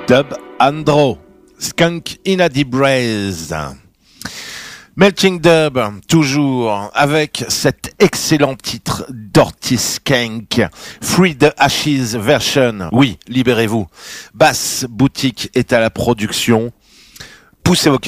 Dub Andro, Skunk in a Deep Braze. Melting Dub, toujours, avec cet excellent titre d'Ortiz Skank, Free the Ashes version. Oui, libérez-vous. Bass Boutique est à la production. Poussez vos